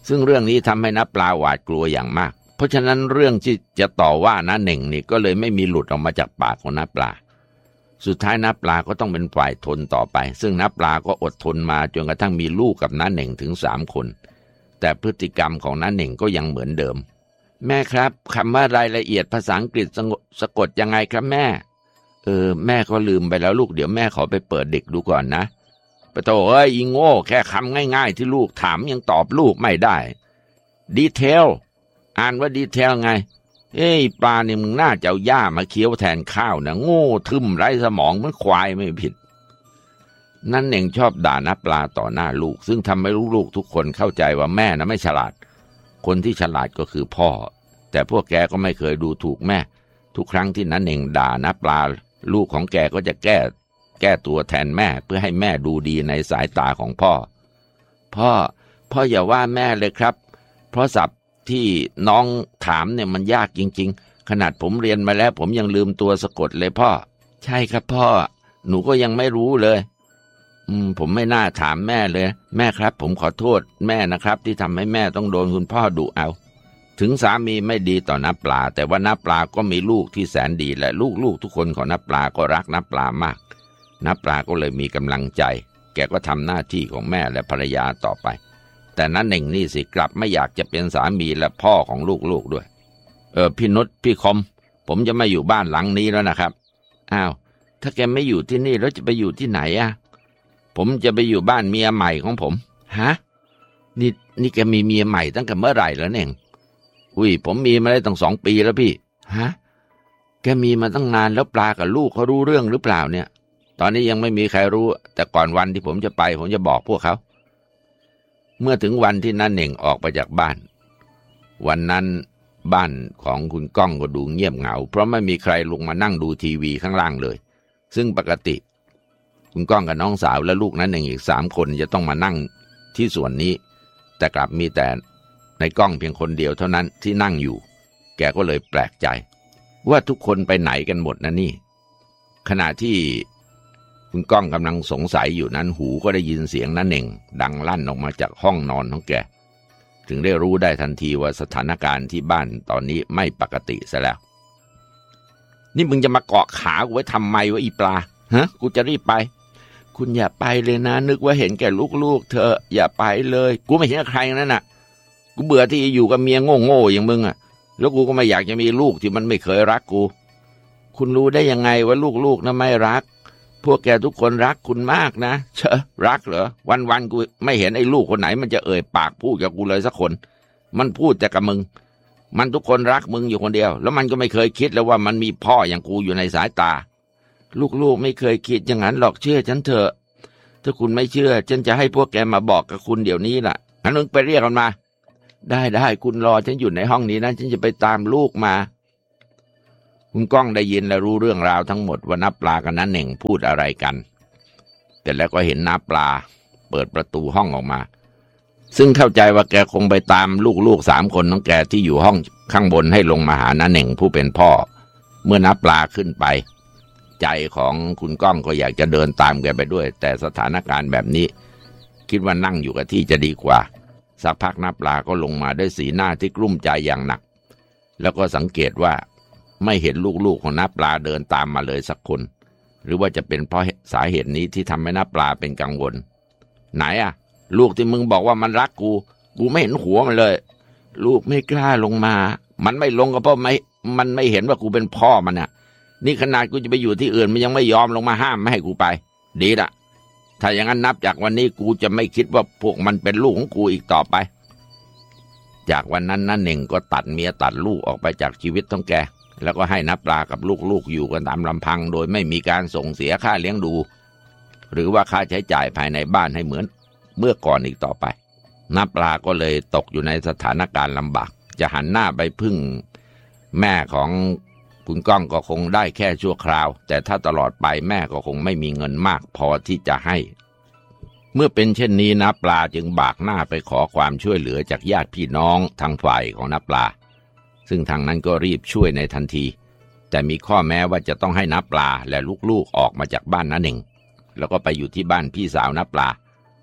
ซึ่งเรื่องนี้ทำให้น้าปลาหวาดกลัวอย่างมากเพราะฉะนั้นเรื่องที่จะต่อว่าน้าเหน่งนี่ก็เลยไม่มีหลุดออกมาจากปากของน้าปลาสุดท้ายน้าปลาก็ต้องเป็นฝ่ายทนต่อไปซึ่งน้าปลาก็อดทนมาจนกระทั่งมีลูกกับน้าเหน่งถึง3 คนแต่พฤติกรรมของน้าเหน่งก็ยังเหมือนเดิมแม่ครับคำว่ารายละเอียดภาษาอังกฤษสะกดยังไงครับแม่แม่ก็ลืมไปแล้วลูกเดี๋ยวแม่ขอไปเปิดเด็กดูก่อนนะปะโถเอ้ยอีโง่แค่คำง่ายๆที่ลูกถามยังตอบลูกไม่ได้ดีเทลอ่านว่าดีเทลไงปลาเนี่ยมึงน่าจะเอาหญ้ามาเคี้ยวแทนข้าวนะโง่ทึมไร้สมองเหมือนควายไม่ผิดนั่นเองชอบด่าน้าปลาต่อหน้าลูกซึ่งทำให้ลูกๆทุกคนเข้าใจว่าแม่นะไม่ฉลาดคนที่ฉลาดก็คือพ่อแต่พวกแกก็ไม่เคยดูถูกแม่ทุกครั้งที่นั่นเองด่าน้าปลาลูกของแกก็จะแก้ตัวแทนแม่เพื่อให้แม่ดูดีในสายตาของพ่ออย่าว่าแม่เลยครับเพราะศัพท์ที่น้องถามเนี่ยมันยากจริงๆขนาดผมเรียนมาแล้วผมยังลืมตัวสะกดเลยพ่อใช่ครับพ่อหนูก็ยังไม่รู้เลยผมไม่น่าถามแม่เลยแม่ครับผมขอโทษแม่นะครับที่ทำให้แม่ต้องโดนคุณพ่อดุเอาถึงสามีไม่ดีต่อน้าปลาแต่ว่าน้าปลาก็มีลูกที่แสนดีและลูกทุกคนของน้าปลาก็รักน้าปลามากน้าปลาก็เลยมีกำลังใจแกก็ทำหน้าที่ของแม่และภรรยาต่อไปแต่นั้นเองนี่สิกลับไม่อยากจะเป็นสามีและพ่อของลูกด้วยพี่นุชพี่คมผมจะไม่อยู่บ้านหลังนี้แล้วนะครับอ้าวถ้าแกไม่อยู่ที่นี่แล้วจะไปอยู่ที่ไหนอ่ะผมจะไปอยู่บ้านเมียใหม่ของผมฮะนี่แกมีเมียใหม่ตั้งแต่เมื่อไหร่แล้วเน่งผมมีมาได้ตั้ง2 ปีแล้วพี่ฮะแกมีมาตั้งนานแล้วปลากับลูกเขารู้เรื่องหรือเปล่าเนี่ยตอนนี้ยังไม่มีใครรู้แต่ก่อนวันที่ผมจะไปผมจะบอกพวกเขาเมื่อถึงวันที่น้าเหน่งออกไปจากบ้านวันนั้นบ้านของคุณก้องก็ดูเงียบเหงาเพราะไม่มีใครลงมานั่งดูทีวีข้างล่างเลยซึ่งปกติคุณก้องกับน้องสาวและลูกน้าเหน่งอีก3 คนจะต้องมานั่งที่ส่วนนี้แต่กลับมีแต่ในก้องเพียงคนเดียวเท่านั้นที่นั่งอยู่แกก็เลยแปลกใจว่าทุกคนไปไหนกันหมดนะนี่ขณะที่คุณก้องกำลังสงสัยอยู่นั้นหูก็ได้ยินเสียงน้าเหน่งดังลั่นออกมาจากห้องนอนของแกถึงได้รู้ได้ทันทีว่าสถานการณ์ที่บ้านตอนนี้ไม่ปกติซะแล้วนี่มึงจะมาเกาะขากูไว้ทำไมวะอีปลาฮะกูจะรีบไปคุณอย่าไปเลยนะนึกว่าเห็นแก่ลูกๆเธออย่าไปเลยกูไม่เห็นกับใครนั่นน่ะกูเบื่อที่อยู่กับเมียโง่ๆอย่างมึงอ่ะแล้วกูก็ไม่อยากจะมีลูกที่มันไม่เคยรักกูคุณรู้ได้ยังไงว่าลูกๆนะไม่รักพวกแกทุกคนรักคุณมากนะเชอะรักเหรอวันๆกูไม่เห็นไอ้ลูกคนไหนมันจะเอ่ยปากพูดกับกูเลยสักคนมันพูดแต่กับมึงมันทุกคนรักมึงอยู่คนเดียวแล้วมันก็ไม่เคยคิดเลยว่ามันมีพ่ออย่างกูอยู่ในสายตาลูกๆไม่เคยคิดอย่างนั้นหรอกเชื่อฉันเถอะถ้าคุณไม่เชื่อฉันจะให้พวกแกมาบอกกับคุณเดี๋ยวนี้ล่ะงั้นมึงไปเรียกมันมาได้คุณรอฉันอยู่ในห้องนี้นะฉันจะไปตามลูกมาคุณก้องได้ยินและรู้เรื่องราวทั้งหมดว่าน้าปลากับน้าเหน่งพูดอะไรกันแต่แล้วก็เห็นน้าปลาเปิดประตูห้องออกมาซึ่งเข้าใจว่าแกคงไปตามลูก3 คนของแกที่อยู่ห้องข้างบนให้ลงมาหาน้าเหน่งผู้เป็นพ่อเมื่อน้าปลาขึ้นไปใจของคุณก้องก็อยากจะเดินตามแกไปด้วยแต่สถานการณ์แบบนี้คิดว่านั่งอยู่กับที่จะดีกว่าสักพักน้าปลาก็ลงมาด้วยสีหน้าที่กลุ้มใจอย่างหนักแล้วก็สังเกตว่าไม่เห็นลูกๆของน้าปลาเดินตามมาเลยสักคนหรือว่าจะเป็นเพราะสาเหตุนี้ที่ทำให้น้าปลาเป็นกังวลไหนอ่ะลูกที่มึงบอกว่ามันรักกูไม่เห็นหัวมันเลยลูกไม่กล้าลงมามันไม่ลงก็เพราะมันไม่เห็นว่ากูเป็นพ่อมันอ่ะนี่ขนาดกูจะไปอยู่ที่อื่นมันยังไม่ยอมลงมาห้ามไม่ให้กูไปดีละถ้าอย่างนั้นนับจากวันนี้กูจะไม่คิดว่าพวกมันเป็นลูกของกูอีกต่อไปจากวันนั้นน้าเหน่งก็ตัดเมียตัดลูกออกไปจากชีวิตของแกแล้วก็ให้น้าปลากับลูกๆอยู่กันตามลำพังโดยไม่มีการส่งเสียค่าเลี้ยงดูหรือว่าค่าใช้จ่ายภายในบ้านให้เหมือนเมื่อก่อนอีกต่อไปน้าปลาก็เลยตกอยู่ในสถานการณ์ลำบากจะหันหน้าไปพึ่งแม่ของคุณก้องก็คงได้แค่ชั่วคราวแต่ถ้าตลอดไปแม่ก็คงไม่มีเงินมากพอที่จะให้เมื่อเป็นเช่นนี้น้าปลาจึงบากหน้าไปขอความช่วยเหลือจากญาติพี่น้องทางฝ่ายของน้าปลาซึ่งทางนั้นก็รีบช่วยในทันทีแต่มีข้อแม้ว่าจะต้องให้น้าปลาและลูกๆออกมาจากบ้านน้าเหน่งแล้วก็ไปอยู่ที่บ้านพี่สาวน้าปลา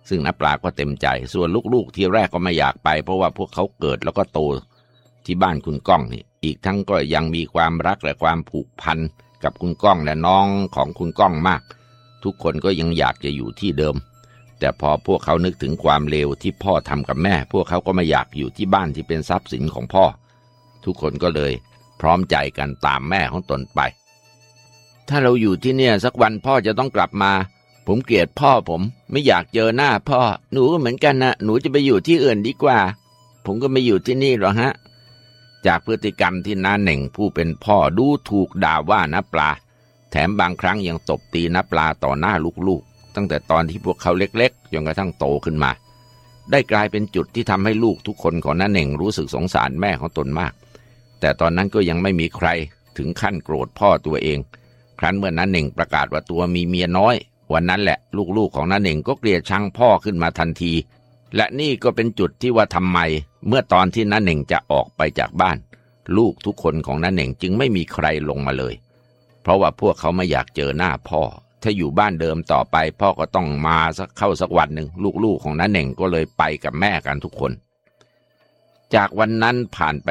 ซึ่งน้าปลาก็เต็มใจส่วนลูกๆที่แรกก็ไม่อยากไปเพราะว่าพวกเขาเกิดแล้วก็โตที่บ้านคุณก้องนี่อีกทั้งก็ยังมีความรักและความผูกพันกับคุณก้องและน้องของคุณก้องมากทุกคนก็ยังอยากจะอยู่ที่เดิมแต่พอพวกเขานึกถึงความเลวที่พ่อทำกับแม่พวกเขาก็ไม่อยากอยู่ที่บ้านที่เป็นทรัพย์สินของพ่อทุกคนก็เลยพร้อมใจกันตามแม่ของตนไปถ้าเราอยู่ที่เนี่ยสักวันพ่อจะต้องกลับมาผมเกลียดพ่อผมไม่อยากเจอหน้าพ่อหนูก็เหมือนกันนะหนูจะไปอยู่ที่อื่นดีกว่าผมก็ไม่อยู่ที่นี่หรอกฮะจากพฤติกรรมที่น้าเหน่งผู้เป็นพ่อดูถูกด่าว่าน้าปลาแถมบางครั้งยังตบตีน้าปลาต่อหน้าลูกๆตั้งแต่ตอนที่พวกเขาเล็กๆจนกระทั่งโตขึ้นมาได้กลายเป็นจุดที่ทำให้ลูกทุกคนของน้าเหน่งรู้สึกสงสารแม่ของตนมากแต่ตอนนั้นก็ยังไม่มีใครถึงขั้นโกรธพ่อตัวเองครั้นเมื่อน้าเหน่งประกาศว่าตัวมีเมียน้อยวันนั้นแหละลูกๆของน้าเหน่งก็เกลียดชังพ่อขึ้นมาทันทีและนี่ก็เป็นจุดที่ว่าทำไมเมื่อตอนที่น้าเหน่งจะออกไปจากบ้านลูกทุกคนของน้าเหน่งจึงไม่มีใครลงมาเลยเพราะว่าพวกเขาไม่อยากเจอหน้าพ่อถ้าอยู่บ้านเดิมต่อไปพ่อก็ต้องมาสักวันหนึ่งลูกๆของน้าเหน่งก็เลยไปกับแม่กันทุกคนจากวันนั้นผ่านไป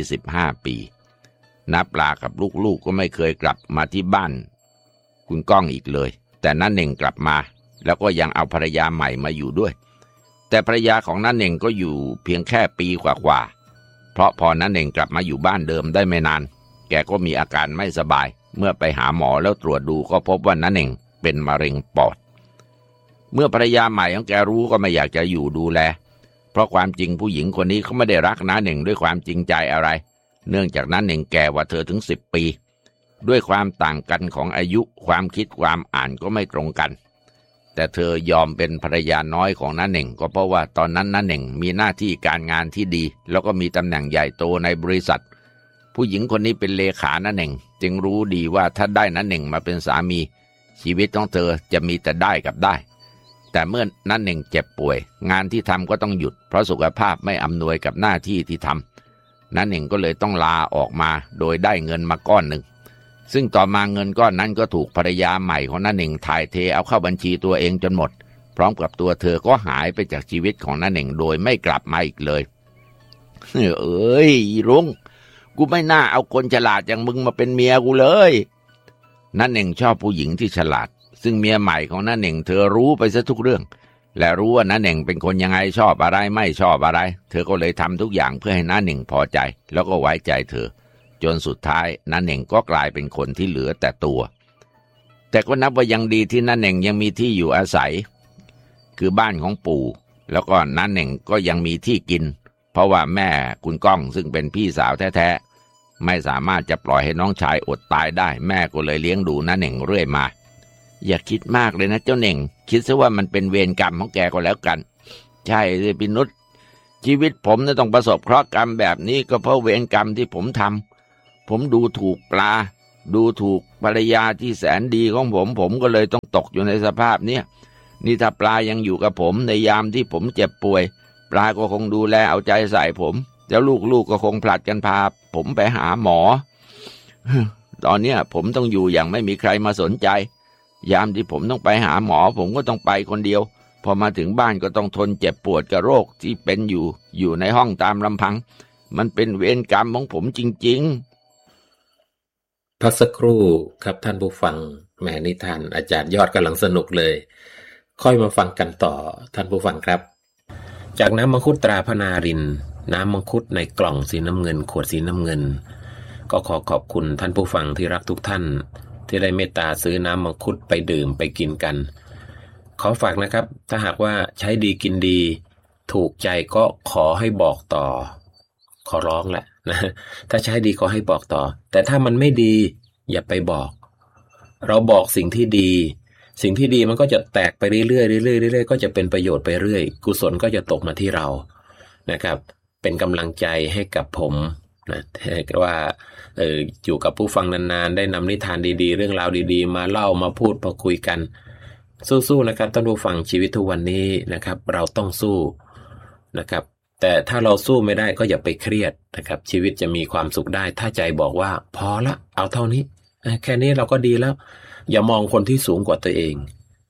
25 ปีน้าปลากับลูกๆก็ไม่เคยกลับมาที่บ้านคุณก้องอีกเลยแต่น้าเหน่งกลับมาแล้วก็ยังเอาภรรยาใหม่มาอยู่ด้วยแต่ภรรยาของน้าเหน่งก็อยู่เพียงแค่ปีกว่าเพราะพอน้าเหน่งกลับมาอยู่บ้านเดิมได้ไม่นานแกก็มีอาการไม่สบายเมื่อไปหาหมอแล้วตรวจดูก็พบว่าน้าเหน่งเป็นมะเร็งปอดเมื่อภรรยาใหม่ของแกรู้ก็ไม่อยากจะอยู่ดูแลเพราะความจริงผู้หญิงคนนี้เขาไม่ได้รักน้าเหน่งด้วยความจริงใจอะไรเนื่องจากน้าเหน่งแก่กว่าเธอถึง10 ปีด้วยความต่างกันของอายุความคิดความอ่านก็ไม่ตรงกันแต่เธอยอมเป็นภรรยาน้อยของน้าเหน่งก็เพราะว่าตอนนั้นน้าเหน่งมีหน้าที่การงานที่ดีแล้วก็มีตำแหน่งใหญ่โตในบริษัทผู้หญิงคนนี้เป็นเลขาน้าเหน่งจึงรู้ดีว่าถ้าได้น้าเหน่งมาเป็นสามีชีวิตของเธอจะมีแต่ได้กับได้แต่เมื่อน้าเหน่งเจ็บป่วยงานที่ทำก็ต้องหยุดเพราะสุขภาพไม่อำนวยกับหน้าที่ที่ทำน้าเหน่งก็เลยต้องลาออกมาโดยได้เงินมาก้อนหนึ่งซึ่งต่อมาเงินก้อนนั้นก็ถูกภรรยาใหม่ของน้าเหน่งถ่ายเทเอาเข้าบัญชีตัวเองจนหมดพร้อมกับตัวเธอก็หายไปจากชีวิตของน้าเหน่งโดยไม่กลับมาอีกเลยเอ้ยลุงกูไม่น่าเอาคนฉลาดอย่างมึงมาเป็นเมียกูเลยน้าเหน่งชอบผู้หญิงที่ฉลาดซึ่งเมียใหม่ของน้าเหน่งเธอรู้ไปซะทุกเรื่องและรู้ว่าน้าเหน่งเป็นคนยังไงชอบอะไรไม่ชอบอะไรเธอก็เลยทำทุกอย่างเพื่อให้น้าเหน่งพอใจแล้วก็ไว้ใจเธอจนสุดท้ายน้าเหน่งก็กลายเป็นคนที่เหลือแต่ตัวแต่ก็นับว่ายังดีที่น้าเหน่งยังมีที่อยู่อาศัยคือบ้านของปู่แล้วก็น้าเหน่งก็ยังมีที่กินเพราะว่าแม่คุณก้องซึ่งเป็นพี่สาวแท้ๆไม่สามารถจะปล่อยให้น้องชายอดตายได้แม่ก็เลยเลี้ยงดูน้าเหน่งเรื่อยมาอย่าคิดมากเลยนะเจ้าเหน่งคิดซะว่ามันเป็นเวรกรรมของแกก็แล้วกันใช่เลยพี่นุชชีวิตผมเนี่ยต้องประสบเคราะห์กรรมแบบนี้ก็เพราะเวรกรรมที่ผมทำผมดูถูกปลาดูถูกภรรยาที่แสนดีของผมก็เลยต้องตกอยู่ในสภาพนี้นี่ถ้าปลายังอยู่กับผมในยามที่ผมเจ็บป่วยปลาก็คงดูแลเอาใจใส่ผมแล้วลูกก็คงผลัดกันพาผมไปหาหมอตอนนี้ผมต้องอยู่อย่างไม่มีใครมาสนใจยามที่ผมต้องไปหาหมอผมก็ต้องไปคนเดียวพอมาถึงบ้านก็ต้องทนเจ็บปวดกับโรคที่เป็นอยู่ในห้องตามลำพังมันเป็นเวรกรรมของผมจริงๆพักสักครู่ครับท่านผู้ฟังแหมนิทานอาจารย์ยอดกำลังสนุกเลยค่อยมาฟังกันต่อท่านผู้ฟังครับจากน้ำมังคุดตราพนารินน้ำมังคุดในกล่องสีน้ำเงินขวดสีน้ำเงินก็ขอขอบคุณท่านผู้ฟังที่รักทุกท่านที่ได้เมตตาซื้อน้ำมังคุดไปดื่มไปกินกันขอฝากนะครับถ้าหากว่าใช้ดีกินดีถูกใจก็ขอให้บอกต่อขอร้องแหละนะถ้าใช้ดีขอให้บอกต่อแต่ถ้ามันไม่ดีอย่าไปบอกเราบอกสิ่งที่ดีมันก็จะแตกไปเรื่อยๆเรื่อยๆเรื่อยๆก็จะเป็นประโยชน์ไปเรื่อยกุศลก็จะตกมาที่เรานะครับเป็นกำลังใจให้กับผมนะว่าอยู่กับผู้ฟังนานๆได้นำนิทานดีๆเรื่องราวดีๆมาเล่ามาพูดมาคุยกันสู้ๆนะครับท่านผู้ฟังชีวิตทุกวันนี้นะครับเราต้องสู้นะครับแต่ถ้าเราสู้ไม่ได้ก็อย่าไปเครียดนะครับชีวิตจะมีความสุขได้ถ้าใจบอกว่าพอละเอาเท่านี้แค่นี้เราก็ดีแล้วอย่ามองคนที่สูงกว่าตัวเอง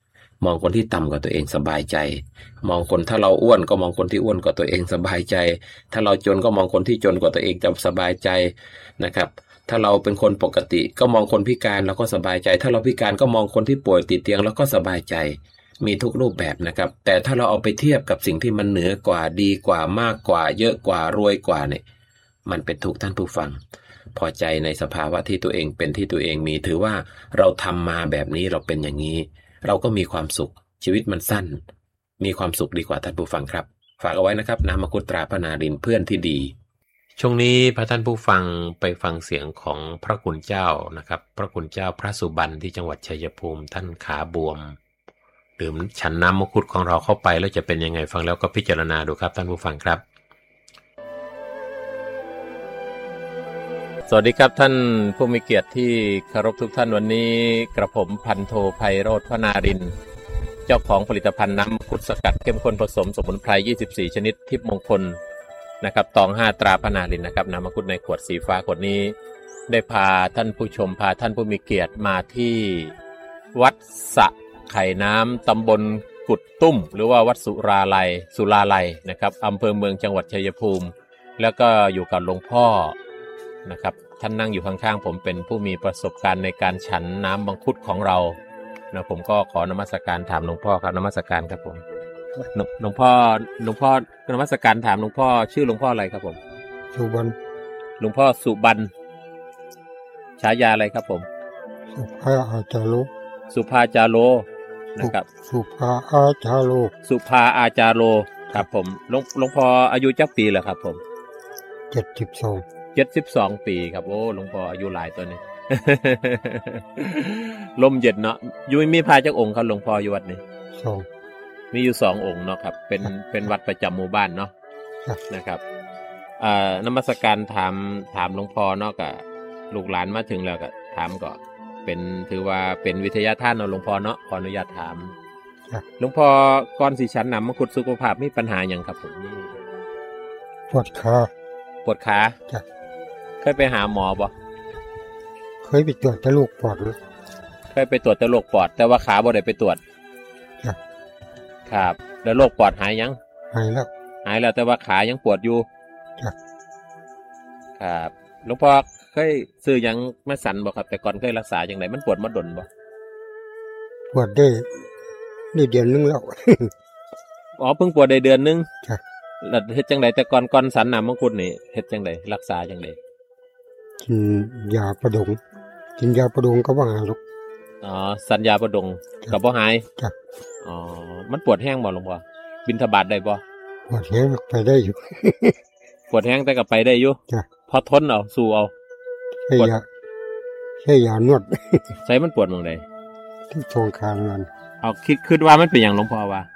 มองคนที่ต่ำกว่าตัวเองสบายใจมองคนถ้าเราอ้วนก็มองคนที่อ้วนกว่าตัวเองสบายใจถ้าเราจนก็มองคนที่จนกว่าตัวเองจะสบายใจนะครับถ้าเราเป็นคนปกติก็มองคนพิการแล้วก็สบายใจถ้าเราพิการก็มองคนที่ป่วยติดเตียงแล้วก็สบายใจมีทุกรูปแบบนะครับแต่ถ้าเราเอาไปเทียบกับสิ่งที่มันเหนือกว่าดีกว่ามากกว่าเยอะกว่ารวยกว่าเนี่ยมันเป็นทุกข์ท่านผู้ฟังพอใจในสภาวะที่ตัวเองเป็นที่ตัวเองมีถือว่าเราทำมาแบบนี้เราเป็นอย่างนี้เราก็มีความสุขชีวิตมันสั้นมีความสุขดีกว่าท่านผู้ฟังครับฝากเอาไว้นะครับน้ำมังคุดตราพนารินเพื่อนที่ดีช่วงนี้พระท่านผู้ฟังไปฟังเสียงของพระคุณเจ้านะครับพระคุณเจ้าพระสุบรรณที่จังหวัดชัยภูมิท่านขาบวมดื่มฉันน้ำมังคุดของเราเข้าไปแล้วจะเป็นยังไงฟังแล้วก็พิจารณาดูครับท่านผู้ฟังครับสวัสดีครับท่านผู้มีเกียรติที่เคารพทุกท่านวันนี้กระผมพันโทไพโรจน์ พนารินทร์เจ้าของผลิตภัณฑ์น้ำมังคุดสกัดเข้มข้นผสมสมุนไพร24ชนิดทิพย์มงคลนะครับตอง5ตราพนารินนะครับน้ำมังคุดในขวดสีฟ้าขวดนี้ได้พาท่านผู้ชมพาท่านผู้มีเกียรติมาที่วัดสะไข่น้ำตำบลกุดตุ้มหรือว่าวัดสุราลัยนะครับอำเภอเมืองจังหวัดชัยภูมิแล้วก็อยู่กับหลวงพ่อนะครับท่านนั่งอยู่ข้างๆผมเป็นผู้มีประสบการณ์ในการฉันน้ำมังคุดของเรานะผมก็ขอนมัสการถามหลวงพ่อครับนมัสการครับผมหลวงพ่อนมัสการถามหลวงพ่อชื่อหลวงพ่ออะไรครับผมสุบรรณหลวงพ่อสุบรรณฉายาอะไรครับผมสุภาอาจาโรสุภาจาโรนะครับสุภาอาจาโรสุภาอาจาโรครับผมหลวงพ่ออายุจักปีเหรอครับผม72 ปีครับโอ้หลวงพ่ออายุหลายตัวนี้ ลมเย็นเนาะอยู่มีพระจักองค์ครับหลวงพ่ออยู่วัดนี้2มีอยู่2องค์เนาะครับเป็นวัดประจำหมู่บ้านเนาะนะครับนมัสการถามหลวงพ่อเนาะก็ลูกหลานมาถึงแล้วก็ถามก็เป็นถือว่าเป็นวิทยาทานเนาะหลวงพ่อเนาะขออนุญาตถามหลวงพ่อก่อนสิฉันน้ำมังคุดสุขภาพมีปัญหาหยังครับผมปวดขาจ้ะเคยไปหาหมอบ่เคยไปตรวจแต่โรคปอดเคยไปตรวจแต่โรคปอดแต่ว่าขาบ่ได้ไปตรวจจ้ะครับแล้วโรคปอดหายยังหายแล้วแต่ว่าขายังปวดอยู่จ้ะครับหลวงพ่อเคยซื้อยังมาสั่นบ่ครับแต่ก่อนเคยรักษาอย่างไรมันปวดมาดนบ่ปวดได้เดือนนึงแล้วอ๋อเพิ่งปวดได้เดือนนึงจ้ะแล้วเฮ็ดจังได๋แต่ก่อนสันน้ำมังคุดนี่เฮ็ดจังได๋รักษาจังได๋กินยาประดงก็บ่หายหรอกอ๋อสัญญาประดงก็บ่หายจ้ะอ๋อมันปวดแห้งบ่หลวงพ่อบิณฑบาตได้บ่ปวดแห้งไปได้อยู่ปวดแห้งแต่ก็ไปได้อยู่จ้ะพอทนเอาสู้เอาใช้ยานวดใช้มันปวดหม้องใดที่ตรงคางนั่นเอาคิดว่ามันเป็นหยังหลวงพ่อว่า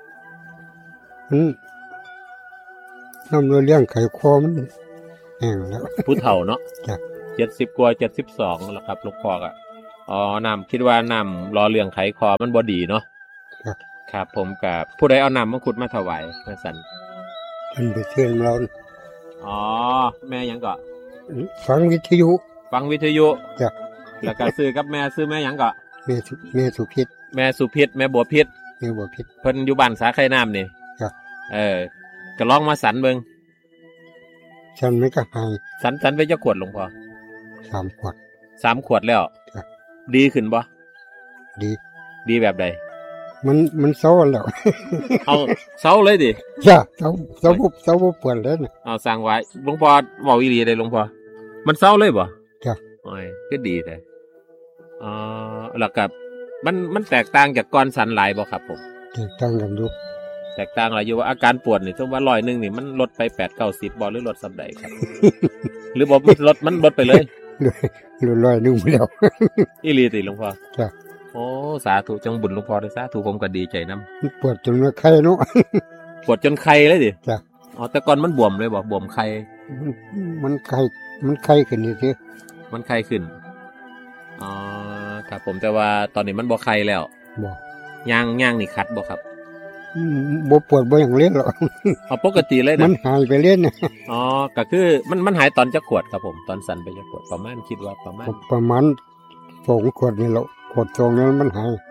น้ำเลี้ยงไขคอมันแห้งแล้วผู้เฒ่าเนาะจ้ะ 70กว่า72แล้วครับหลวงพ่อก็อ๋อน้ำคิดว่าน้ำรอเลี้ยงไขคอมันบ่ดีเนาะครับผมกับผู้ใดเอาน้ำมังคุดมาถวายมาสั่นมันไปเชิญเราอ๋อแม่ยังก็ฟังวิทยุจ้ะแล้วก็ซื้อกับแม่ซื้อแม่ยังก็แม่สุพิษแม่บัวพิษเพิ่นอยู่บ้านสาไข่น้ำนี่จ้ะก็ลองมาสันเบิ่งสันไม่ก็หายสันไปจักขวดหลวงพ่อ 3 ขวด 3 ขวดแล้วจ้ะดีขึ้นบ่ดีแบบใดมันเศร้าแล้วเอาเศร้าเลยดิจ้ะเศร้าปวดแล้วนะเอาสร้างไว้หลวงพ่อเว้าอีหลีได้หลวงพ่อมันเศร้าเลยบ่จ้ะโอ้ยก็ดีแท้แล้วก็มันแตกต่างจากก่อนสันหลายบ่ครับผมแตกต่างกันอยู่ว่าอาการปวดนี่สมมุติว่า100นึงนี่มันลดไป8-90บ่หรือลดซำใดครับ หรือบ่มันลดไปเลย 100นึงไปแล้วอีหลีติหลวงพ่อจ้ะโอ้สาธุจังบุญหลวงพ่อเด้อสาธุผมก็ดีใจนำปวดจนไข้เนาะปวดจนไข้เลยดิจ้ะอ๋อแต่ก่อนมันบวมเลยบ่บวมไข้มันไข้ขึ้นนี่ซิมันไข้ขึ้นอ๋อครับผมแต่ว่าตอนนี้มันบ่ไข้แล้วบ่ย่างนี่คัดบ่ครับบ่ปวดบ่อย่างเล่นหรอกเอาปกติเลยนะมันหายไปเล่นนะอ๋อก็คือมันหายตอนจะขวดครับผมตอนสั่นไปจะขวดประมาณคิดว่าประมาณ 2 ขวดนี่แหละขวด2นั้นมันหาย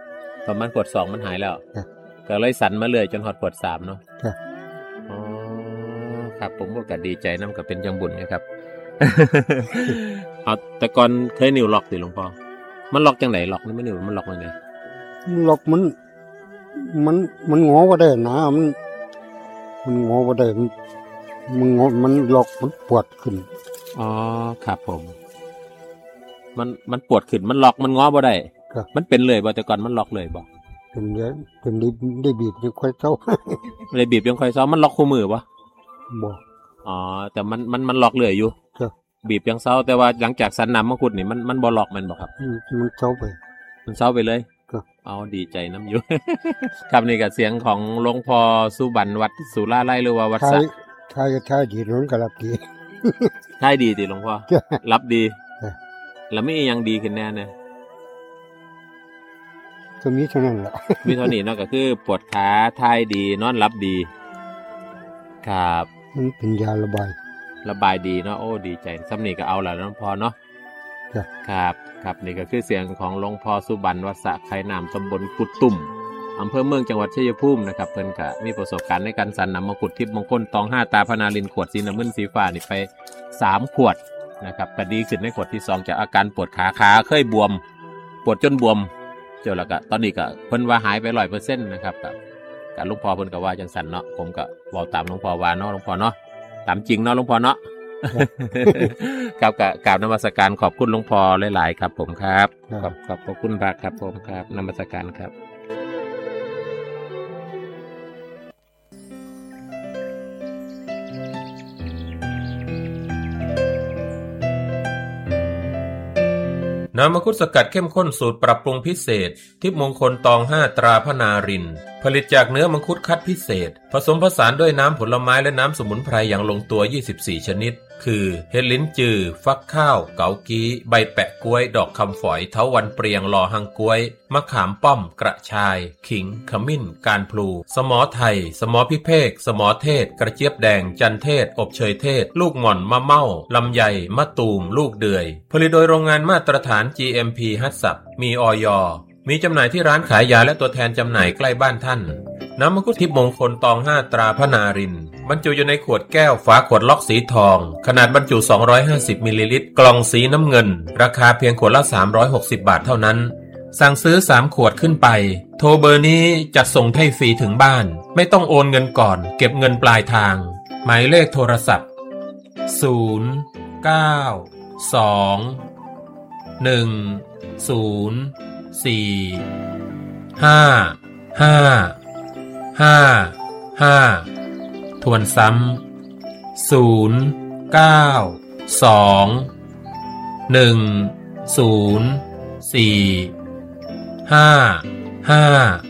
ประมาณขวด2มันหายแล้วครับก็เลยสั่นมาเลยจนฮอดขวด3เนาะครับอ๋อครับผมก็ดีใจนำก็เป็นจังบุญนะครับ เอาแต่ก่อนเคยนิ้วล็อกติหลวงพ่อมันล็อกจังได๋ล็อกนี่มันนิ้วมันล็อกจังได๋ล็อกมันงอบ่ได้นะมันงอบ่ได้มันงอมันล็อกมันปวดขึ้นอ๋อครับผม มันปวดขึ้นมันล็อกมันง้อบ่ได้ครับมันเป็นเลยบ่แต่ก่อนมันล็อกเลยบ่เป็นเยอะเป็นได้บีบอยู่ค่อยเจ้าเลยบีบยังค่อยซ้อมมันล็อกคู่มือบ่บ่อ๋อแต่มันล็อกเลยอยู่ครับบีบยังเซาแต่ว่าหลังจากสันน้ำมังคุดนี่มันบ่ล็อกแม่นบ่ครับมันเจ้าไปมันเซาไปเลยครับเอาดีใจน้ำอยู่ ครับนี่ก็เสียงของหลวงพ่อสุบรรณวัดสุราไร่หรือว่าวัดสะท้ายดีล้นก็รับดีท้ายดีติหลวงพ่อ รับดีครับแล้วมีอีหยังดีขึ้นแน่เนี่ยก็มีเท่านั้นแหละมีเท่านี้เนาะก็คือปวดขาท้ายดีนอนรับดี ครับมันเป็นยาระบายระบายดีเนาะโอ้ดีใจซ้ำนี่ก็เอาละหลวงพ่อเนาะครับครับนี่ก็คือเสียงของหลวงพ่อสุบรรณวัดสะไคน้ำตำบลกุดตุ่มอำเภอเมืองจังหวัดชัยภูมินะครับเพิ่นก็มีประสบการณ์ในการสั่นน้ำมังคุดทิพย์มงคลตอง5ตาพนาลินขวดสีน้ำมึนสีฟ้านี่ไป3ขวดนะครับก็ดีขึ้นในขวดที่2จากอาการปวดขาเคยบวมปวดจนบวมเจ้าแล้วก็ตอนนี้ก็เพิ่นว่าหายไป 100% นะครับกับหลวงพ่อเพิ่นก็ว่าจังสั่นเนาะผมก็เว้าตามหลวงพ่อว่าเนาะหลวงพ่อเนาะตามจริงเนาะหลวงพ่อเนาะ ครับกราบนมัสการขอบคุณหลวงพ่อหลายๆครับผมครับขอบคุณพระครับผมครับนมัสการครับ น้ำมังคุดสกัดเข้มข้นสูตรปรับปรุงพิเศษทิพย์มงคลตอง5ตราพนารินผลิตจากเนื้อมังคุดคัดพิเศษผสมผสานด้วยน้ำผลไม้และน้ำสมุนไพรอย่างลงตัว24ชนิดคือเห็ดลิ้นจือฟักข้าวเกากี้ใบแปะกล้วยดอกคำฝอยเถาวัลย์เปรียงลอหังกล้วยมะขามป้อมกระชายขิงขมิ้นการพลูสมอไทยสมอพิเภกสมอเทศกระเจี๊ยบแดงจันเทศอบเชยเทศลูกหม่อนมะเม่าลำไยมะตูมลูกเดือยผลิตโดยโรงงานมาตรฐาน GMP ฮัตสับมีอย.มีจำหน่ายที่ร้านขายยาและตัวแทนจำหน่ายใกล้บ้านท่านน้ำมังคุดทิพย์มงคลตอง5ตราพนารินบรรจุอยู่ในขวดแก้วฝาขวดล็อกสีทองขนาดบรรจุ250มิลลิลิตรกล่องสีน้ำเงินราคาเพียงขวดละ360บาทเท่านั้นสั่งซื้อ3ขวดขึ้นไปโทรเบอร์นี้จัดส่งให้ฟรีถึงบ้านไม่ต้องโอนเงินก่อนเก็บเงินปลายทางหมายเลขโทรศัพท์0 9 2 1 0 4 5 5 5 ทวนซ้ำ0 9 2 1 0 4 5 5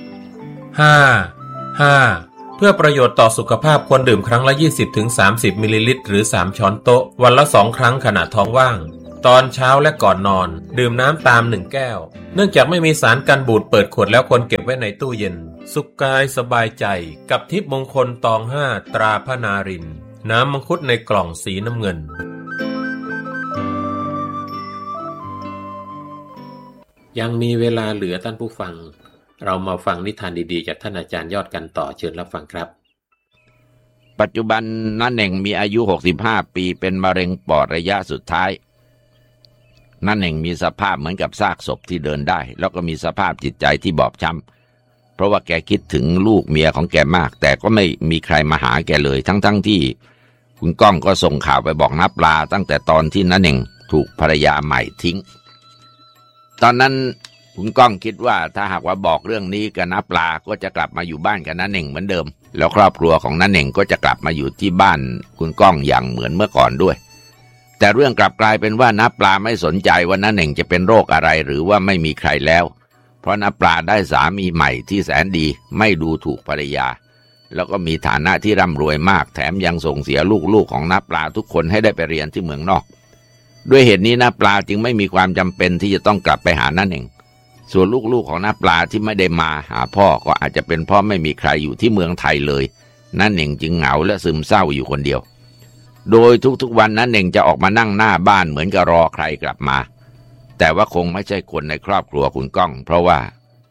5 เพื่อประโยชน์ต่อสุขภาพควรดื่มครั้งละ 20-30 มิลลิลิตรหรือ3ช้อนโต๊ะวันละ2ครั้งขณะท้องว่างตอนเช้าและก่อนนอนดื่มน้ำตาม1แก้วเนื่องจากไม่มีสารกันบูดเปิดขวดแล้วควรเก็บไว้ในตู้เย็นสุขกายสบายใจกับทิพย์มงคลตอง5ตราพนารินน้ำมังคุดในกล่องสีน้ำเงินยังมีเวลาเหลือท่านผู้ฟังเรามาฟังนิทานดีๆจากท่านอาจารย์ยอดกันต่อเชิญรับฟังครับปัจจุบันน้าเหน่งมีอายุ65ปีเป็นมะเร็งปอดระยะสุดท้ายน้าเหน่งมีสภาพเหมือนกับซากศพที่เดินได้แล้วก็มีสภาพจิตใจที่บอบช้ำเพราะว่าแกคิดถึงลูกเมียของแกมากแต่ก็ไม่มีใครมาหาแกเลยทั้งที่คุณก้องก็ส่งข่าวไปบอกน้าปลาตั้งแต่ตอนที่น้าเหน่งถูกภรรยาใหม่ทิ้งตอนนั้นคุณก้องคิดว่าถ้าหากว่าบอกเรื่องนี้กับน้าปลาก็จะกลับมาอยู่บ้านกับน้าเหน่งเหมือนเดิมแล้วครอบครัวของน้าเหน่งก็จะกลับมาอยู่ที่บ้านคุณก้องอย่างเหมือนเมื่อก่อนด้วยแต่เรื่องกลับกลายเป็นว่าน้าปลาไม่สนใจว่าน้าเหน่งจะเป็นโรคอะไรหรือว่าไม่มีใครแล้วเพราะน้าปลาได้สามีใหม่ที่แสนดีไม่ดูถูกภรรยาแล้วก็มีฐานะที่ร่ำรวยมากแถมยังส่งเสียลูกๆของน้าปลาทุกคนให้ได้ไปเรียนที่เมืองนอกด้วยเหตุนี้น้าปลาจึงไม่มีความจำเป็นที่จะต้องกลับไปหาน้าเหน่งส่วนลูกๆของน้าปลาที่ไม่ได้มาหาพ่อก็อาจจะเป็นเพราะไม่มีใครอยู่ที่เมืองไทยเลยน้าเหน่งจึงเหงาและซึมเศร้าอยู่คนเดียวโดยทุกๆวันน้าเหน่งจะออกมานั่งหน้าบ้านเหมือนกับรอใครกลับมาแต่ว่าคงไม่ใช่คนในครอบครัวคุณก้องเพราะว่า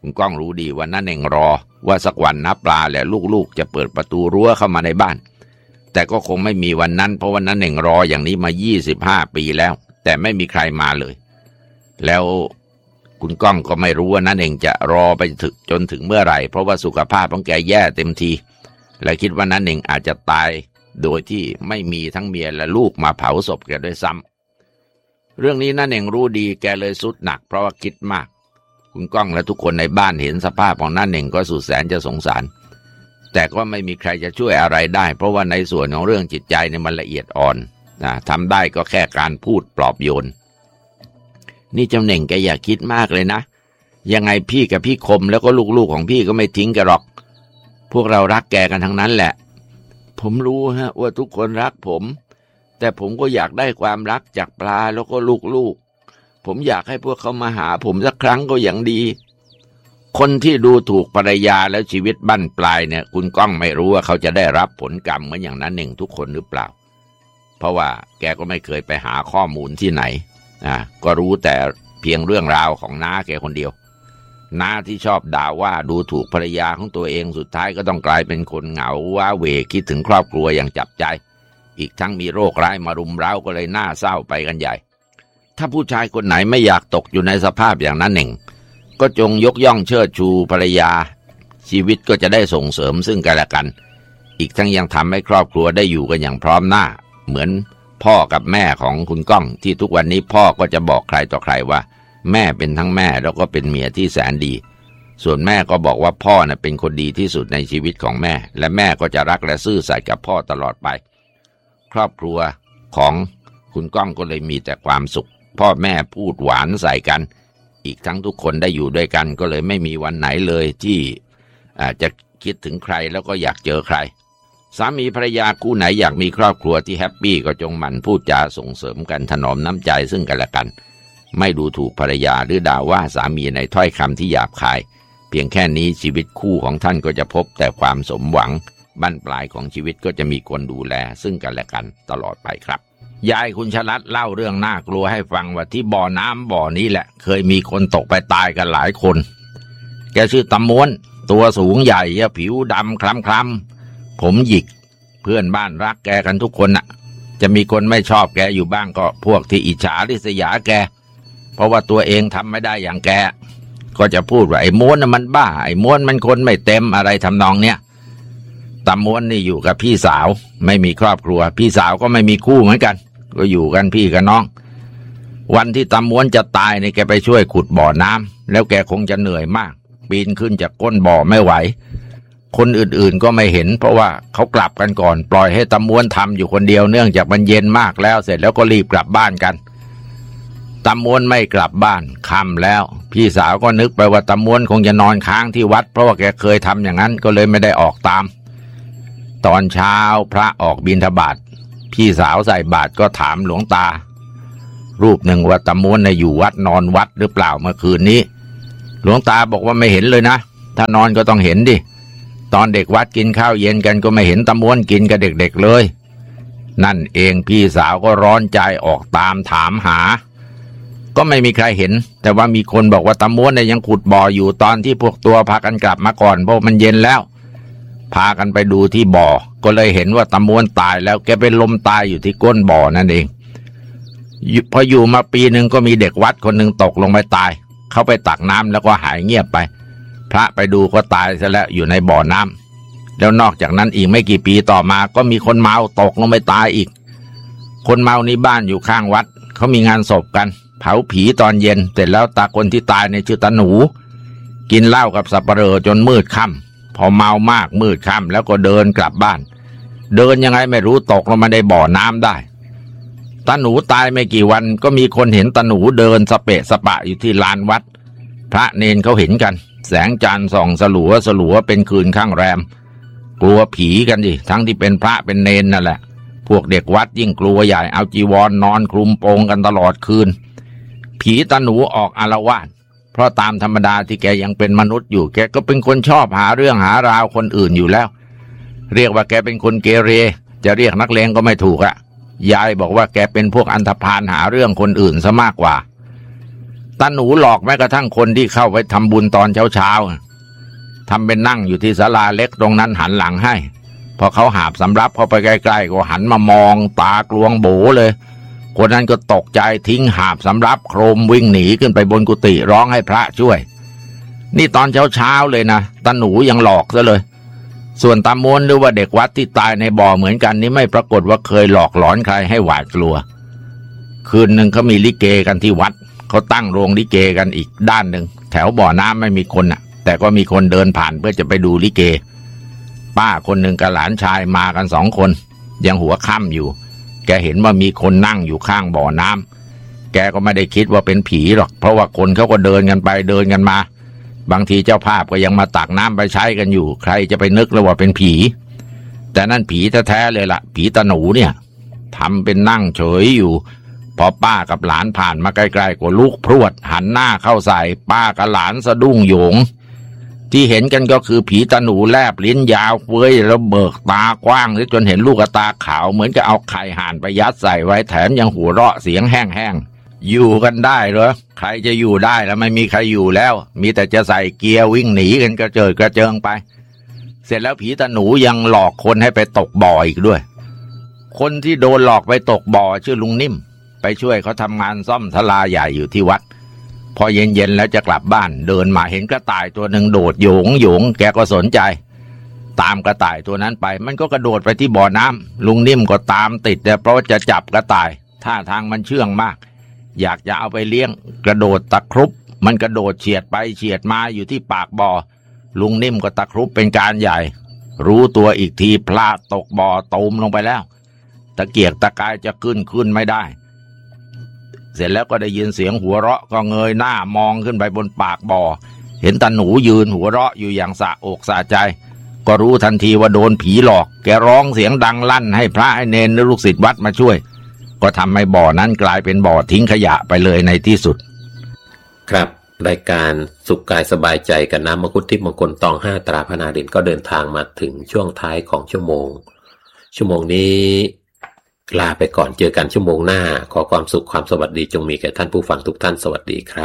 คุณก้องรู้ดีว่าน้าเน่งรอว่าสักวันน้าปลาและลูกๆจะเปิดประตูรั้วเข้ามาในบ้านแต่ก็คงไม่มีวันนั้นเพราะว่าน้าเน่งรออย่างนี้มา25 ปีแล้วแต่ไม่มีใครมาเลยแล้วคุณก้องก็ไม่รู้ว่าน้าเน่งจะรอไปถึงจนถึงเมื่อไหร่เพราะว่าสุขภาพของแกแย่เต็มทีและคิดว่าน้าเน่งอาจจะตายโดยที่ไม่มีทั้งเมียและลูกมาเผาศพแกด้วยซ้ำเรื่องนี้น้าเน่งรู้ดีแกเลยสุดหนักเพราะว่าคิดมากคุณก้องและทุกคนในบ้านเห็นสภาพของน้าเน่งก็สุดแสนจะสงสารแต่ก็ไม่มีใครจะช่วยอะไรได้เพราะว่าในส่วนของเรื่องจิตใจเนี่ยมันละเอียดอ่อนทำได้ก็แค่การพูดปลอบโยนนี่เจ้าเน่งแกอย่าคิดมากเลยนะยังไงพี่กับพี่คมแล้วก็ลูกๆของพี่ก็ไม่ทิ้งแกหรอกพวกเรารักแกกันทั้งนั้นแหละผมรู้ว่าทุกคนรักผมแต่ผมก็อยากได้ความรักจากปลาแล้วก็ลูกๆผมอยากให้พวกเขามาหาผมสักครั้งก็ยังดีคนที่ดูถูกภรรยาแล้วชีวิตบั้นปลายเนี่ยคุณก้องไม่รู้ว่าเขาจะได้รับผลกรรมเหมือนอย่างนั้นเองทุกคนหรือเปล่าเพราะว่าแกก็ไม่เคยไปหาข้อมูลที่ไหนก็รู้แต่เพียงเรื่องราวของน้าแกคนเดียวน้าที่ชอบด่าว่าดูถูกภรรยาของตัวเองสุดท้ายก็ต้องกลายเป็นคนเหงาว้าเหวคิดถึงครอบครัวอย่างจับใจอีกทั้งมีโรคร้ายมารุมเร้าก็เลยน่าเศร้าไปกันใหญ่ถ้าผู้ชายคนไหนไม่อยากตกอยู่ในสภาพอย่างนั้นเองก็จงยกย่องเชิดชูภรรยาชีวิตก็จะได้ส่งเสริมซึ่งกันและกันอีกทั้งยังทำให้ครอบครัวได้อยู่กันอย่างพร้อมหน้าเหมือนพ่อกับแม่ของคุณก้องที่ทุกวันนี้พ่อก็จะบอกใครต่อใครว่าแม่เป็นทั้งแม่แล้วก็เป็นเมียที่แสนดีส่วนแม่ก็บอกว่าพ่อน่ะเป็นคนดีที่สุดในชีวิตของแม่และแม่ก็จะรักและซื่อสัตย์กับพ่อตลอดไปครอบครัวของคุณก้องก็เลยมีแต่ความสุขพ่อแม่พูดหวานใส่กันอีกทั้งทุกคนได้อยู่ด้วยกันก็เลยไม่มีวันไหนเลยที่จะคิดถึงใครแล้วก็อยากเจอใครสามีภรรยาคู่ไหนอยากมีครอบครัวที่แฮปปี้ก็จงหมั่นพูดจาส่งเสริมกันถนอมน้ำใจซึ่งกันและกันไม่ดูถูกภรรยาหรือด่าว่าสามีในถ้อยคำที่หยาบคายเพียงแค่นี้ชีวิตคู่ของท่านก็จะพบแต่ความสมหวังบั้นปลายของชีวิตก็จะมีคนดูแลซึ่งกันและกันตลอดไปครับยายคุณชลัดเล่าเรื่องน่ากลัวให้ฟังว่าที่บ่อน้ำบ่อนี้แหละเคยมีคนตกไปตายกันหลายคนแกชื่อตำม้วนตัวสูงใหญ่ผิวดำคล้ำๆผมหยิกเพื่อนบ้านรักแกกันทุกคนน่ะจะมีคนไม่ชอบแกอยู่บ้างก็พวกที่อิจฉาริษยาแกเพราะว่าตัวเองทำไม่ได้อย่างแกก็จะพูดว่าไอ้ม้วนน่ะมันบ้าไอ้ม้วนมันคนไม่เต็มอะไรทำนองเนี้ยตำม้วนนี่อยู่กับพี่สาวไม่มีครอบครัวพี่สาวก็ไม่มีคู่เหมือนกันก็อยู่กันพี่กับน้องวันที่ตำม้วนจะตายเนี่ยแกไปช่วยขุดบ่อน้ำแล้วแกคงจะเหนื่อยมากปีนขึ้นจากก้นบ่อไม่ไหวคนอื่นๆก็ไม่เห็นเพราะว่าเขากลับกันก่อนปล่อยให้ตำม้วนทำอยู่คนเดียวเนื่องจากมันเย็นมากแล้วเสร็จแล้วก็รีบกลับบ้านกันตำม้วนไม่กลับบ้านค่ำแล้วพี่สาวก็นึกไปว่าตำม้วนคงจะนอนค้างที่วัดเพราะว่าแกเคยทำอย่างนั้นก็เลยไม่ได้ออกตามตอนเช้าพระออกบิณฑบาตพี่สาวใส่บาตรก็ถามหลวงตารูปหนึ่งว่าตำม้วนอยู่วัดนอนวัดหรือเปล่าเมื่อคืนนี้หลวงตาบอกว่าไม่เห็นเลยนะถ้านอนก็ต้องเห็นดิตอนเด็กวัดกินข้าวเย็นกันก็ไม่เห็นตำม้วนกินกับเด็กๆเลยนั่นเองพี่สาวก็ร้อนใจออกตามถามหาก็ไม่มีใครเห็นแต่ว่ามีคนบอกว่าตำม้วนยังขุดบ่ออยู่ตอนที่พวกตัวพากันกลับมาก่อนเพราะมันเย็นแล้วพากันไปดูที่บ่อก็เลยเห็นว่าตำม้วนตายแล้วแกเป็นลมตายอยู่ที่ก้นบ่อนั่นเองพออยู่มาปีหนึ่งก็มีเด็กวัดคนหนึ่งตกลงไปตายเขาไปตักน้ำแล้วก็หายเงียบไปพระไปดูก็ตายซะแล้วอยู่ในบ่อน้ำแล้วนอกจากนั้นอีกไม่กี่ปีต่อมาก็มีคนเมาตกลงไปตายอีกคนเมานี้บ้านอยู่ข้างวัดเขามีงานศพกันเผาผีตอนเย็นเสร็จแล้วตาคนที่ตายในชื่อตาหนูกินเหล้ากับสับปะเหร่อจนมืดค่ำพอเมามากมืดค่ำแล้วก็เดินกลับบ้านเดินยังไงไม่รู้ตกลงมาในบ่อน้ำได้ตาหนูตายไม่กี่วันก็มีคนเห็นตาหนูเดินสเปะสปะอยู่ที่ลานวัดพระเนนเขาเห็นกันแสงจันทร์ส่องสลัวเป็นคืนข้างแรมกลัวผีกันดิทั้งที่เป็นพระเป็นเนนนั่นแหละพวกเด็กวัดยิ่งกลัวใหญ่เอาจีวรนอนคลุมโปงกันตลอดคืนผีตาหนูออกอาละวาดเพราะตามธรรมดาที่แกยังเป็นมนุษย์อยู่แกก็เป็นคนชอบหาเรื่องหาราวคนอื่นอยู่แล้วเรียกว่าแกเป็นคนเกเรจะเรียกนักเลงก็ไม่ถูกอะยายบอกว่าแกเป็นพวกอันธพาลหาเรื่องคนอื่นซะมากกว่าตตาหนูหลอกแม้กระทั่งคนที่เข้าไปทำบุญตอนเช้าทำเป็นนั่งอยู่ที่ศาลาเล็กตรงนั้นหันหลังให้พอเขาหาบสำรับเข้าไปใกล้ๆก็หันมามองตากลวงโบเลยคนนั้นก็ตกใจทิ้งหาบสำรับโครมวิ่งหนีขึ้นไปบนกุฏิร้องให้พระช่วยนี่ตอนเช้าเลยนะตาหนูยังหลอกซะเลยส่วนตามวนหรือว่าเด็กวัดที่ตายในบ่อเหมือนกันนี้ไม่ปรากฏว่าเคยหลอกหลอนใครให้หวาดกลัวคืนหนึ่งเขามีลิเกกันที่วัดเขาตั้งโรงลิเกกันอีกด้านหนึ่งแถวบ่อน้ำไม่มีคนแต่ก็มีคนเดินผ่านเพื่อจะไปดูลิเกป้าคนหนึ่งกับหลานชายมากัน2 คนยังหัวค่ำอยู่แกเห็นว่ามีคนนั่งอยู่ข้างบ่อน้ำแกก็ไม่ได้คิดว่าเป็นผีหรอกเพราะว่าคนเขาก็เดินกันไปเดินกันมาบางทีเจ้าภาพก็ยังมาตักน้ำไปใช้กันอยู่ใครจะไปนึกเลยว่าเป็นผีแต่นั่นผีแท้ๆเลยล่ะผีตาหนูเนี่ยทำเป็นนั่งเฉยอยู่พอป้ากับหลานผ่านมาใกล้ๆก็ลุกพรวดหันหน้าเข้าใส่ป้ากับหลานสะดุ้งโหยงที่เห็นกันก็คือผีตาหนูแลบลิ้นยาวเฟ้ยระเบิกตากว้างจนเห็นลูกตาขาวเหมือนจะเอาไข่ห่านไปยัดใส่ไว้แถมยังหัวเราะเสียงแห้งๆอยู่กันได้เหรอใครจะอยู่ได้แล้วไม่มีใครอยู่แล้วมีแต่จะใส่เกียร์วิ่งหนีกันกระเจิดกระเจิงไปเสร็จแล้วผีตาหนูยังหลอกคนให้ไปตกบ่ออีกด้วยคนที่โดนหลอกไปตกบ่อชื่อลุงนิ่มไปช่วยเขาทำงานซ่อมศาลาใหญ่อยู่ที่วัดพอเย็นๆแล้วจะกลับบ้านเดินมาเห็นกระต่ายตัวหนึ่งโดดโยงแกก็สนใจตามกระต่ายตัวนั้นไปมันก็กระโดดไปที่บ่อน้ำลุงนิ่มก็ตามติดเพราะว่าจะจับกระต่ายท่าทางมันเชื่องมากอยากจะเอาไปเลี้ยงกระโดดตะครุบมันกระโดดเฉียดไปเฉียดมาอยู่ที่ปากบ่อลุงนิ่มก็ตะครุบเป็นการใหญ่รู้ตัวอีกทีพลาดตกบ่อตูมลงไปแล้วตะเกียกตะกายจะขึ้นไม่ได้เสร็จแล้วก็ได้ยินเสียงหัวเราะก็เงยหน้ามองขึ้นไปบนปากบ่อเห็นตาหนูยืนหัวเราะอยู่อย่างสะอกสะใจก็รู้ทันทีว่าโดนผีหลอกแกร้องเสียงดังลั่นให้พระให้เนรและลูกศิษย์วัดมาช่วยก็ทำให้บ่อนั้นกลายเป็นบ่อทิ้งขยะไปเลยในที่สุดครับรายการสุขกายสบายใจกับน้ำมังคุดทิพย์มงคลตอง5ตราพนารินก็เดินทางมาถึงช่วงท้ายของชั่วโมงนี้ลาไปก่อนเจอกันชั่วโมงหน้าขอความสุขความสวัสดีจงมีแก่ท่านผู้ฟังทุกท่านสวัสดีครับ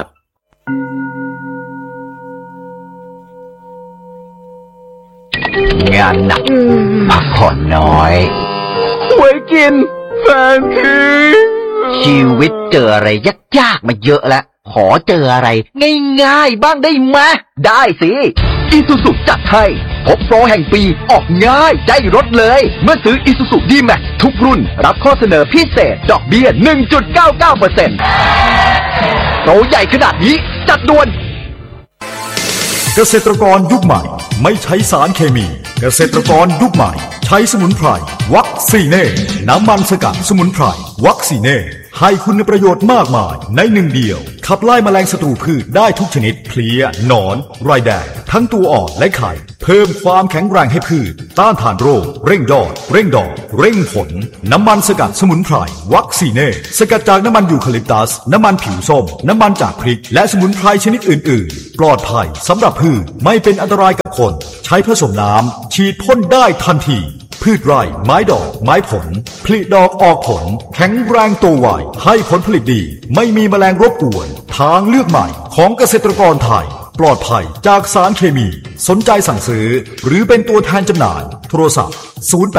งานหนักพักผ่อนน้อยไว้กินแฟนทิ้งชีวิตเจออะไรยากๆมาเยอะแล้วขอเจออะไรง่ายๆบ้างได้ไหมได้สิอีซูซุจัดให้พบโปรแห่งปีออกง่ายได้รถเลยเมื่อซื้ออีซูซุดีแม็กทุกรุ่นรับข้อเสนอพิเศษดอกเบี้ย 1.99% โปรใหญ่ขนาดนี้จัดด่วนเกษตรกรยุคใหม่ไม่ใช้สารเคมีเกษตรกรยุคใหม่ใช้สมุนไพรวัคซีเน่น้ำมันสกัดสมุนไพรวัคซีเน่ให้คุณประโยชน์มากมายในหนึ่งเดียวขับไล่แมลงศัตรูพืชได้ทุกชนิดเพลี้ยหนอนไรแดงทั้งตัวอ่อนและไข่เพิ่มความแข็งแรงให้พืชต้านทานโรคเร่งยอดเร่งดอกเร่งผลน้ำมันสกัดสมุนไพรวัคซีเน่สกัดจากน้ำมันยูคาลิปตัสน้ำมันผิวส้มน้ำมันจากพริกและสมุนไพรชนิดอื่นๆปลอดภัยสำหรับพืชไม่เป็นอันตรายกับคนใช้ผสมน้ำฉีดพ่นได้ทันทีพืชไร่ไม้ดอกไม้ผลผลิดอกออกผลแข็งแรงโตไวให้ผลผลิตดีไม่มีแมลงรบกวนทางเลือกใหม่ของเกษตรกรไทยปลอดภัยจากสารเคมีสนใจสั่งซื้อหรือเป็นตัวแทนจำหน่ายโทรศัพท์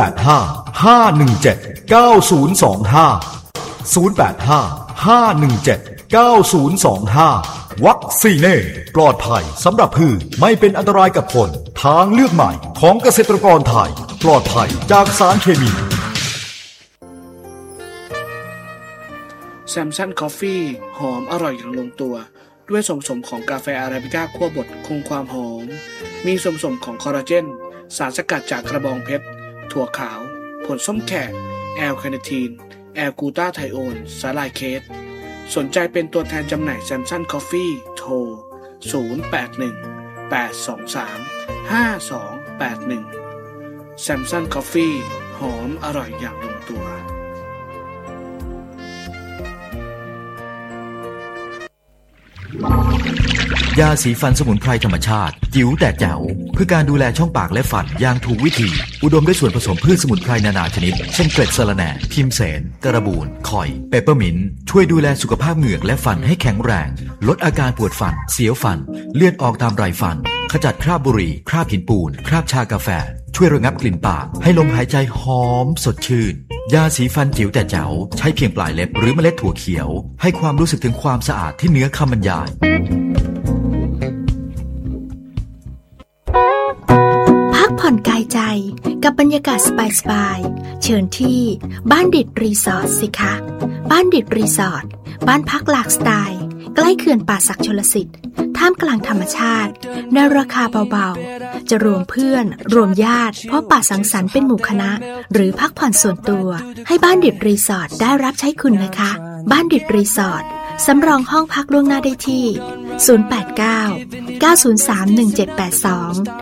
085-517-9025 วัคซีเน่ปลอดภัยสำหรับพืชไม่เป็นอันตรายกับคนทางเลือกใหม่ของเกษตรกรไทยปลอดภัยจากสารเคมีแซมซันคอฟฟี่หอมอร่อยอย่างลงตัวด้วยส่วนผสมของกาแฟอาราบิก้าคั่วบดคงความหอมมีส่วนผสมของคอลลาเจนสารสกัดจากกระบองเพชรถั่วขาวผลส้มแขกแอลคาเนทีนแอลกูตาไทโอนสาลายเคสสนใจเป็นตัวแทนจำหน่ายแซมซันคอฟฟี่โทร081-823-5281แซมซันคอฟฟี่หอมอร่อยอย่างลงตัวยาสีฟันสมุนไพรธรรมชาติจิ๋วแต่แจ๋วเพื่อการดูแลช่องปากและฟันอย่างถูกวิธีอุดมด้วยส่วนผสมพืชสมุนไพรนานาชนิดเช่นเกล็ดสะระแหน่ทิมเสนกระบูนข่อยเปปเปอร์มินต์ช่วยดูแลสุขภาพเหงือกและฟันให้แข็งแรงลดอาการปวดฟันเสียวฟันเลือดออกตามไรฟันขจัดคราบบุหรี่คราบหินปูนคราบชากาแฟช่วยระงับกลิ่นปากให้ลมหายใจหอมสดชื่นยาสีฟันจิ๋วแต่แจ๋วใช้เพียงปลายเล็บหรือเมล็ดถั่วเขียวให้ความรู้สึกถึงความสะอาดที่เหนือคำบรรยายพักผ่อนกายใจกับบรรยากาศสบายๆเชิญที่บ้านดิดรีสอร์ทสิคะบ้านดิดรีสอร์ทบ้านพักหลากสไตล์ใกล้เขื่อนป่าสักชลสิทธิ์ท่ามกลางธรรมชาติในราคาเบาๆจะรวมเพื่อนรวมญาติพบปะสังสรรค์เป็นหมู่คณะหรือพักผ่อนส่วนตัวให้บ้านดิดรีสอร์ทได้รับใช้คุณนะคะบ้านดิดรีสอร์ทสำรองห้องพักล่วงหน้าได้ที่089 903 1782